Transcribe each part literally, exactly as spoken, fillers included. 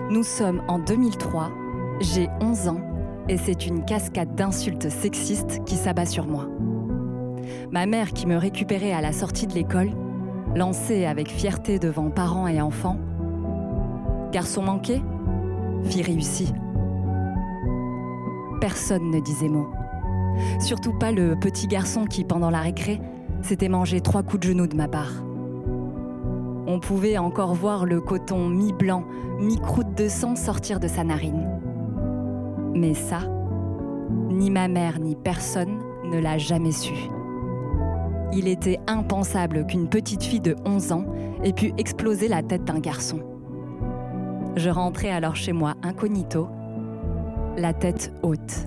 Nous sommes en deux mille trois, j'ai onze ans et c'est une cascade d'insultes sexistes qui s'abat sur moi. Ma mère, qui me récupérait à la sortie de l'école, lançait avec fierté devant parents et enfants « Garçon manqué, fille réussie ». Personne ne disait mot. Surtout pas le petit garçon qui, pendant la récré, s'était mangé trois coups de genou de ma part. On pouvait encore voir le coton mi-blanc, mi-croûte de sang sortir de sa narine. Mais ça, ni ma mère ni personne ne l'a jamais su. Il était impensable qu'une petite fille de onze ans ait pu exploser la tête d'un garçon. Je rentrais alors chez moi incognito, la tête haute.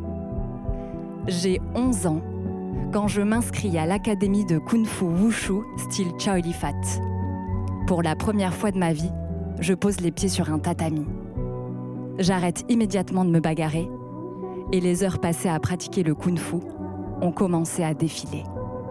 J'ai onze ans quand je m'inscris à l'académie de Kung Fu Wushu style Chow Li Fat. Pour la première fois de ma vie, je pose les pieds sur un tatami. J'arrête immédiatement de me bagarrer et les heures passées à pratiquer le Kung Fu ont commencé à défiler.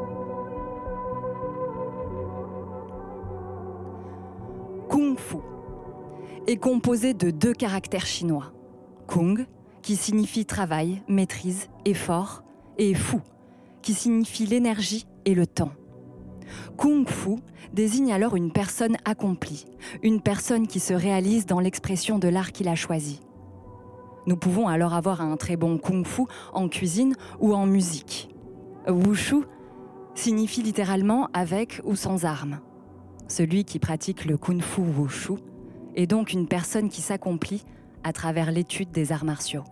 Kung Fu est composé de deux caractères chinois. Kung, qui signifie travail, maîtrise, effort, et Fu, qui signifie l'énergie et le temps. Kung Fu désigne alors une personne accomplie, une personne qui se réalise dans l'expression de l'art qu'il a choisi. Nous pouvons alors avoir un très bon Kung Fu en cuisine ou en musique. Wushu signifie littéralement avec ou sans armes. Celui qui pratique le Kung Fu Wushu est donc une personne qui s'accomplit à travers l'étude des arts martiaux.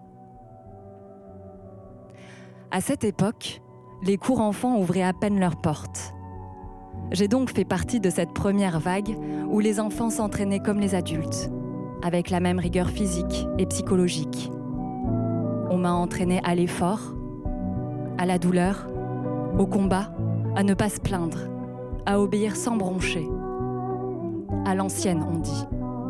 À cette époque, les cours enfants ouvraient à peine leurs portes. J'ai donc fait partie de cette première vague où les enfants s'entraînaient comme les adultes, avec la même rigueur physique et psychologique. On m'a entraînée à l'effort, à la douleur, au combat, à ne pas se plaindre, à obéir sans broncher. À l'ancienne, on dit.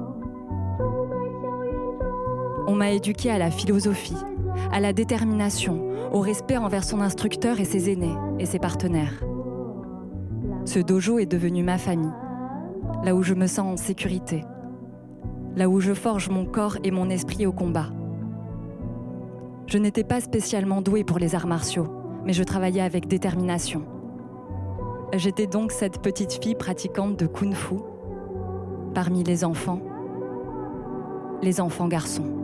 On m'a éduquée à la philosophie, à la détermination, au respect envers son instructeur et ses aînés et ses partenaires. Ce dojo est devenu ma famille, là où je me sens en sécurité, là où je forge mon corps et mon esprit au combat. Je n'étais pas spécialement douée pour les arts martiaux, mais je travaillais avec détermination. J'étais donc cette petite fille pratiquante de Kung Fu, parmi les enfants, les enfants garçons.